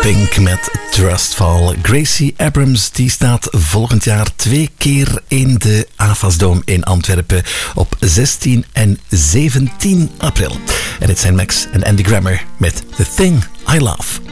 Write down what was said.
Pink met Trustful. Gracie Abrams die staat volgend jaar 2 keer in de Avasdome in Antwerpen op 16 en 17 april. En dit zijn Max en Andy Grammer met The Thing I Love.